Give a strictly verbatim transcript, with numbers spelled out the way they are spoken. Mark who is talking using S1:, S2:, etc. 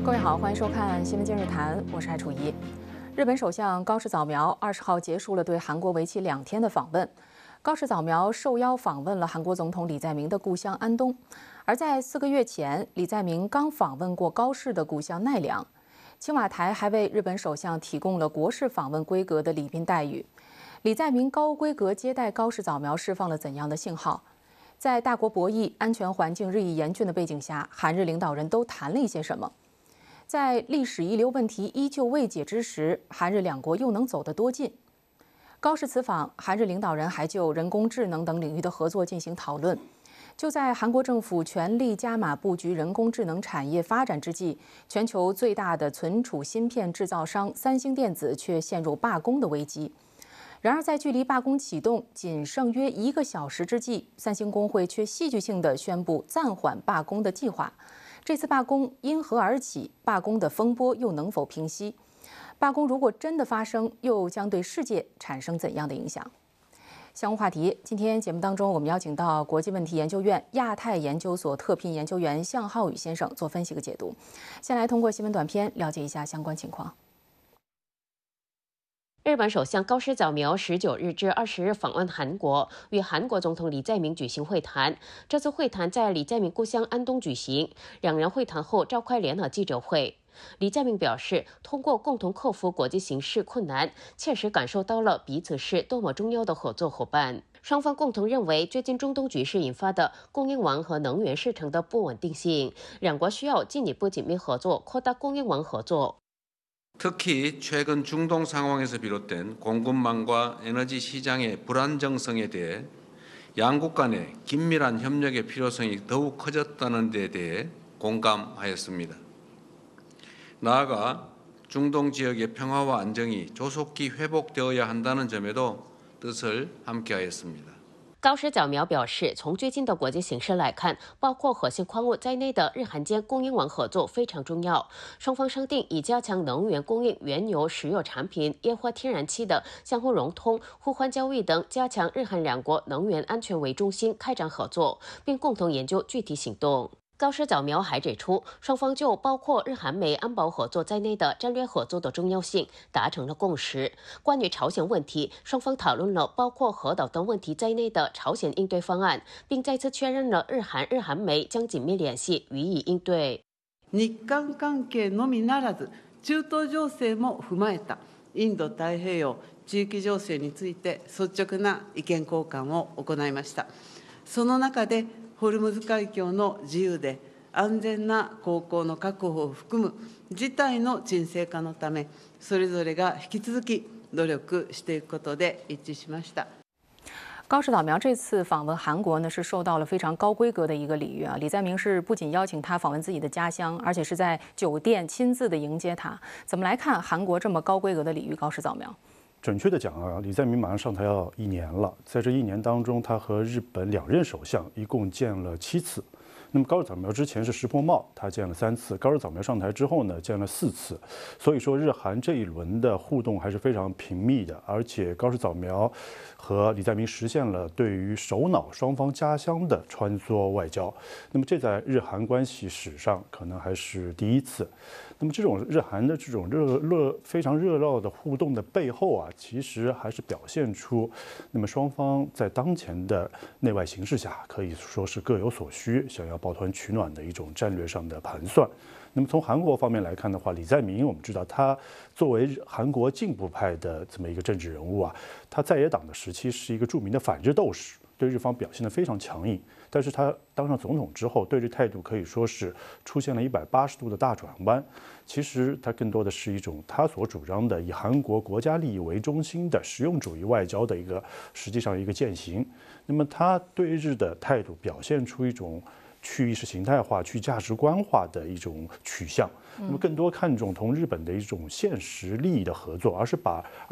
S1: 各位好，欢迎收看《新闻今日谈》，我是艾楚怡。日本首相高市早苗二十号结束了对韩国为期两天的访问。高市早苗受邀访问了韩国总统李在明的故乡安东，而在四个月前，李在明刚访问过高市的故乡奈良。青瓦台还为日本首相提供了国事访问规格的礼宾待遇。李在明高规格接待高市早苗释放了怎样的信号？在大国博弈、安全环境日益严峻的背景下，韩日领导人都谈了一些什么？在历史遗留问题依旧未解之时，韩日两国又能走得多近？高市此访，韩日领导人还就人工智能等领域的合作进行讨论。就在韩国政府全力加码布局人工智能产业发展之际，全球最大的存储芯片制造商三星电子却陷入罢工的危机。然而，在距离罢工启动仅剩约一个小时之际，三星工会却戏剧性地宣布暂缓罢工的计划。这次罢工因何而起？罢工的风波又能否平息？罢工如果真的发生，又将对世界产生怎样的影响？相关话题，今天节目当中，我们邀请到国际问题研究院亚太研究所特聘研究员向浩宇先生做分析和解读。先来通过新闻短片了解一下相关情况。
S2: 日本首相高市早苗十九日至二十日访问韩国，与韩国总统李在明举行会谈。这次会谈在李在明故乡安东举行，两人会谈后召开联合记者会。李在明表示，通过共同克服国际形势困难，切实感受到了彼此是多么重要的合作伙伴。双方共同认为，最近中东局势引发的供应网和能源市场的不稳定性，两国需要进一步紧密合作，扩大供应网合作。
S3: 특히 최근 중동 상황에서 비롯된 공급망과 에너지 시장의 불안정성에 대해 양국 간의 긴밀한 협력의 필요성이 더욱 커졌다는 데 대해 공감하였습니다. 나아가 중동 지역의 평화와 안정이 조속히 회복되어야 한다는 점에도 뜻을 함께하였습니다.
S2: 高市早苗表示，从最近的国际形势来看，包括核心矿物在内的日韩间供应网合作非常重要。双方商定以加强能源供应、原油、石油产品、液化天然气的相互融通、互换交易等，加强日韩两国能源安全为中心开展合作，并共同研究具体行动。 高市早苗还指出，双方就包括日韩美安保合作在内的战略合作的重要性达成了共识。关于朝鲜问题，双方讨论了包括核导等问题在内的朝鮮應對方案，並再次確認了日韓、日韓美將緊密聯繫，予以應對。
S4: 日韓関係のみならず、中東情勢も踏まえたインド太平洋地域情勢について率直な意見交換を行いました。その中で ホルムズ海峡の自由で安全な航行の確保を含む事態の沈静化のため、それぞれが引き続き努力していくことで一致しました。
S1: 高市早苗这次访问韩国呢，是受到了非常高规格的一个礼遇啊。李在明是不仅邀请他访问自己的家乡，而且是在酒店亲自的迎接他。怎么来看韩国这么高规格的礼遇高市早苗？
S5: 准确的讲啊，李在明马上上台要一年了，在这一年当中，他和日本两任首相一共见了七次。那么高市早苗之前是石破茂，他见了三次；高市早苗上台之后呢，见了四次。所以说，日韩这一轮的互动还是非常频密的，而且高市早苗和李在明实现了对于首脑双方家乡的穿梭外交。那么这在日韩关系史上可能还是第一次。 那么这种日韩的这种热热非常热闹的互动的背后啊，其实还是表现出，那么双方在当前的内外形势下，可以说是各有所需，想要抱团取暖的一种战略上的盘算。那么从韩国方面来看的话，李在明我们知道他作为韩国进步派的这么一个政治人物啊，他在野党的时期是一个著名的反日斗士，对日方表现得非常强硬。 但是他当上总统之后，对日态度可以说是出现了一百八十度的大转弯。其实他更多的是一种他所主张的以韩国国家利益为中心的实用主义外交的一个实际上一个践行。那么他对日的态度表现出一种去意识形态化、去价值观化的一种取向。那么更多看重同日本的一种现实利益的合作，而是把